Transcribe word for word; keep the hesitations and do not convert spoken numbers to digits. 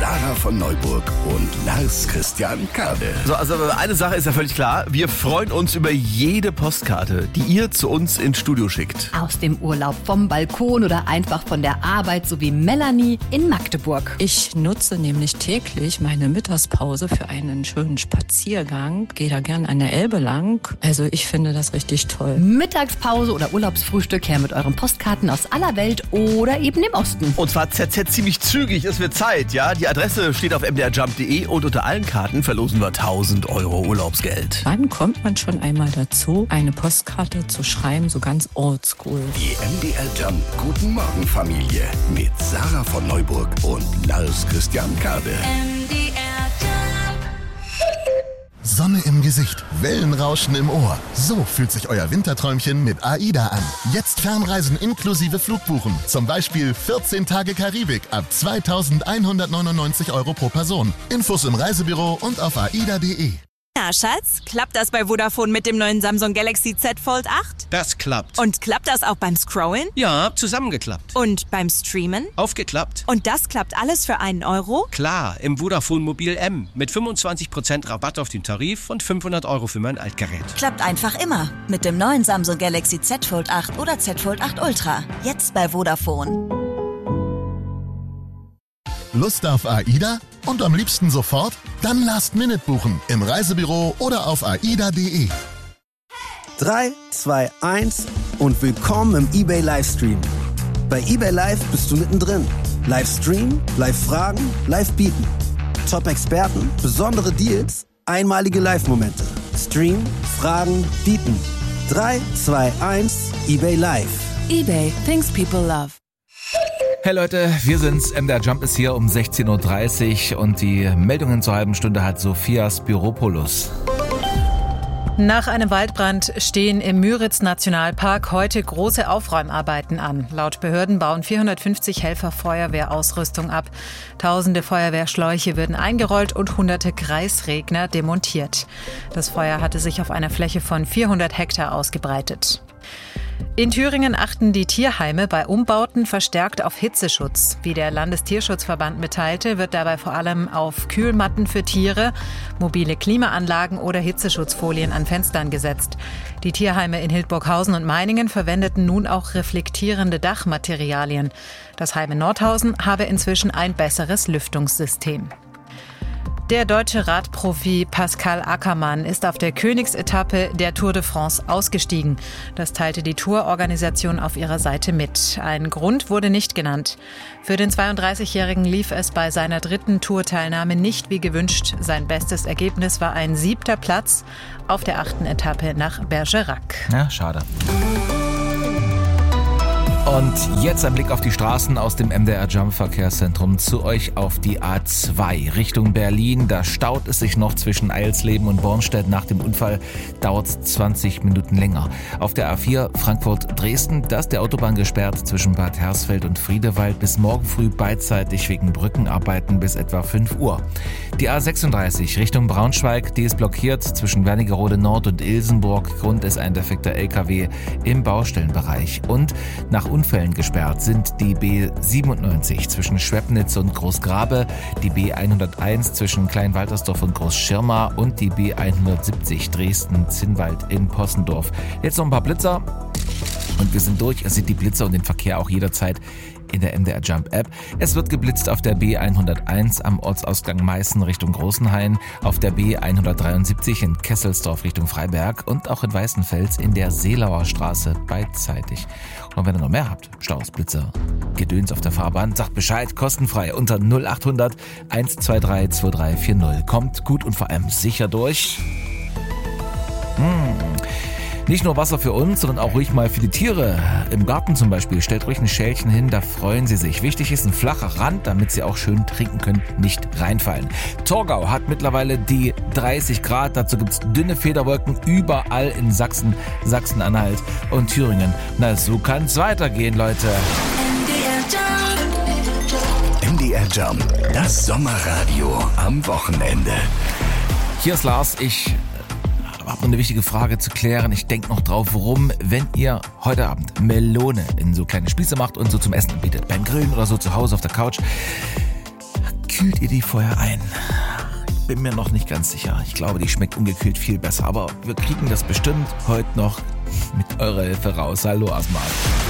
Sarah von Neuburg und Lars Christian Kade. So, also eine Sache ist ja völlig klar. Wir freuen uns über jede Postkarte, die ihr zu uns ins Studio schickt. Aus dem Urlaub, vom Balkon oder einfach von der Arbeit, so wie Melanie in Magdeburg. Ich nutze nämlich täglich meine Mittagspause für einen schönen Spaziergang. Gehe da gern an der Elbe lang. Also ich finde das richtig toll. Mittagspause oder Urlaubsfrühstück her mit euren Postkarten aus aller Welt oder eben dem Osten. Und zwar Z Z ziemlich zügig, es wird Zeit, ja. Die Adresse steht auf m d r jump punkt d e und unter allen Karten verlosen wir tausend Euro Urlaubsgeld. Wann kommt man schon einmal dazu, eine Postkarte zu schreiben, so ganz oldschool? Die M D R Jump Guten Morgen Familie mit Sarah von Neuburg und Lars Christian Kade. M D R Jump. Sonne im Gesicht, Wellenrauschen im Ohr. So fühlt sich euer Winterträumchen mit AIDA an. Jetzt Fernreisen inklusive Flugbuchen. Zum Beispiel vierzehn Tage Karibik ab zweitausendeinhundertneunundneunzig Euro pro Person. Infos im Reisebüro und auf aida punkt de. Na, Schatz, klappt das bei Vodafone mit dem neuen Samsung Galaxy Z Fold acht? Das klappt. Und klappt das auch beim Scrollen? Ja, zusammengeklappt. Und beim Streamen? Aufgeklappt. Und das klappt alles für einen Euro? Klar, im Vodafone Mobil M mit fünfundzwanzig Prozent Rabatt auf den Tarif und fünfhundert Euro für mein Altgerät. Klappt einfach immer mit dem neuen Samsung Galaxy Z Fold acht oder Z Fold acht Ultra. Jetzt bei Vodafone. Lust auf AIDA? Und am liebsten sofort? Dann Last Minute buchen im Reisebüro oder auf aida punkt de. drei, zwei, eins und willkommen im eBay Livestream. Bei eBay Live bist du mittendrin. Livestream, Live-Fragen, Live-Bieten. Top-Experten, besondere Deals, einmalige Live-Momente. Stream, Fragen, Bieten. drei, zwei, eins, eBay Live. eBay, things people love. Hey Leute, wir sind's. M D R Jump ist hier um sechzehn Uhr dreißig und die Meldungen zur halben Stunde hat Sophia Spiropoulos. Nach einem Waldbrand stehen im Müritz-Nationalpark heute große Aufräumarbeiten an. Laut Behörden bauen vierhundertfünfzig Helfer Feuerwehrausrüstung ab. Tausende Feuerwehrschläuche würden eingerollt und hunderte Kreisregner demontiert. Das Feuer hatte sich auf einer Fläche von vierhundert Hektar ausgebreitet. In Thüringen achten die Tierheime bei Umbauten verstärkt auf Hitzeschutz. Wie der Landestierschutzverband mitteilte, wird dabei vor allem auf Kühlmatten für Tiere, mobile Klimaanlagen oder Hitzeschutzfolien an Fenstern gesetzt. Die Tierheime in Hildburghausen und Meiningen verwendeten nun auch reflektierende Dachmaterialien. Das Heim in Nordhausen habe inzwischen ein besseres Lüftungssystem. Der deutsche Radprofi Pascal Ackermann ist auf der Königsetappe der Tour de France ausgestiegen. Das teilte die Tourorganisation auf ihrer Seite mit. Ein Grund wurde nicht genannt. Für den zweiunddreißigjährigen lief es bei seiner dritten Tourteilnahme nicht wie gewünscht. Sein bestes Ergebnis war ein siebter Platz auf der achten Etappe nach Bergerac. Ja, schade. Und jetzt ein Blick auf die Straßen aus dem M D R Jump Verkehrszentrum zu euch auf die A zwei Richtung Berlin. Da staut es sich noch zwischen Eilsleben und Bornstedt. Nach dem Unfall dauert es zwanzig Minuten länger. Auf der A vier Frankfurt-Dresden, da ist der Autobahn gesperrt zwischen Bad Hersfeld und Friedewald bis morgen früh beidseitig wegen Brückenarbeiten bis etwa fünf Uhr. Die A sechsunddreißig Richtung Braunschweig, die ist blockiert zwischen Wernigerode Nord und Ilsenburg. Grund ist ein defekter L K W im Baustellenbereich. Und nach Unfällen gesperrt sind die B siebenundneunzig zwischen Schwepnitz und Großgrabe, die B hunderteins zwischen Kleinwaltersdorf und Großschirma und die B hundertsiebzig Dresden-Zinnwald in Possendorf. Jetzt noch ein paar Blitzer und wir sind durch. Ihr seht die Blitzer und den Verkehr auch jederzeit in der M D R Jump App. Es wird geblitzt auf der B hunderteins am Ortsausgang Meißen Richtung Großenhain, auf der B hundertdreiundsiebzig in Kesselsdorf Richtung Freiberg und auch in Weißenfels in der Seelauer Straße beidseitig. Und wenn ihr noch mehr habt, Staus, Blitzer, Gedöns auf der Fahrbahn, sagt Bescheid, kostenfrei unter null achthundert eins zwei drei zwei drei vier null. Kommt gut und vor allem sicher durch. Hm. Nicht nur Wasser für uns, sondern auch ruhig mal für die Tiere. Im Garten zum Beispiel, stellt ruhig ein Schälchen hin, da freuen sie sich. Wichtig ist ein flacher Rand, damit sie auch schön trinken können, nicht reinfallen. Torgau hat mittlerweile die dreißig Grad, dazu gibt's dünne Federwolken überall in Sachsen, Sachsen-Anhalt und Thüringen. Na, so kann's weitergehen, Leute. M D R Jump, das Sommerradio am Wochenende. Hier ist Lars, ich habe noch eine wichtige Frage zu klären. Ich denke noch drauf, warum, wenn ihr heute Abend Melone in so kleine Spieße macht und so zum Essen anbietet, beim Grillen oder so zu Hause auf der Couch, kühlt ihr die vorher ein? Ich bin mir noch nicht ganz sicher. Ich glaube, die schmeckt ungekühlt viel besser. Aber wir kriegen das bestimmt heute noch mit eurer Hilfe raus. Hallo Asma.